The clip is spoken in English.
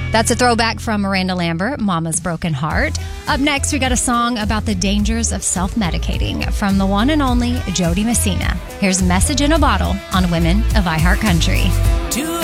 That's a throwback from Miranda Lambert, Mama's Broken Heart. Up next, we got a song about the dangers of self-medicating from the one and only Jody Messina. Here's Message in a Bottle on Women of iHeart Country.